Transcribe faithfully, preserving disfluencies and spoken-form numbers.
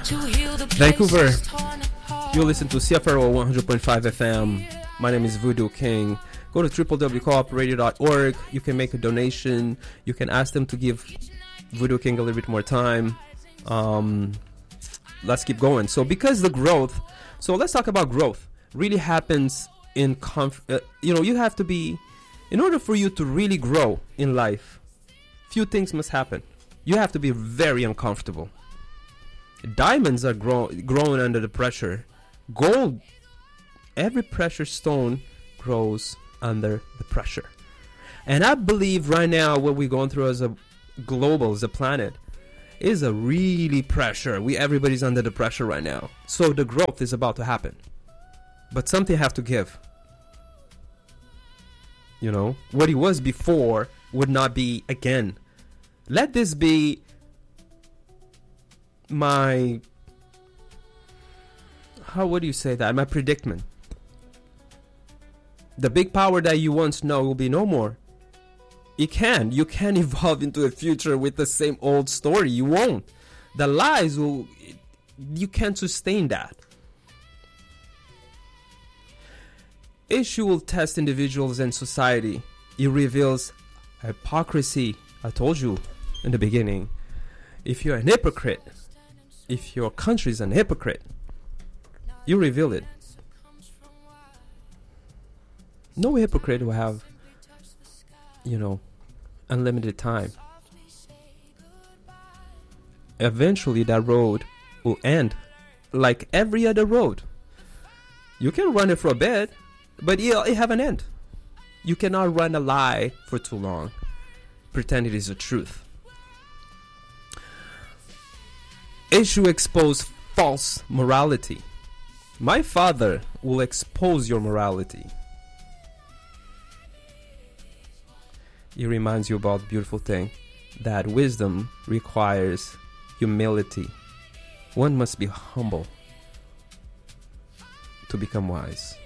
Vancouver, you listen to C F R O one hundred point five F M. My name is Voodoo King. Go to w w w dot co op radio dot org. You can make a donation. You can ask them to give Voodoo King a little bit more time. Um, let's keep going. So because the growth, so let's talk about growth, really happens in, conf- uh, you know, you have to be, in order for you to really grow in life, few things must happen. You have to be very uncomfortable. Diamonds are grow- growing under the pressure. Gold, every precious stone grows under the pressure. And I believe right now what we're going through as a global, as a planet, is a really pressure. We everybody's under the pressure right now. So the growth is about to happen. But something have to give. You know, what it was before would not be again. Let this be my, how would you say that? My predicament. The big power that you once know will be no more. You can. You can't evolve into a future with the same old story. You won't. The lies will, you can't sustain that. Issue will test individuals and society. It reveals hypocrisy. I told you in the beginning. If you're an hypocrite, if your country is an hypocrite, you reveal it. No hypocrite will have, you know, unlimited time. Eventually that road will end like every other road. You can run it for a bit, but it'll, it have an end. You cannot run a lie for too long. Pretend it is the truth. Issue expose false morality. My father will expose your morality. It reminds you about the beautiful thing that wisdom requires humility. One must be humble to become wise.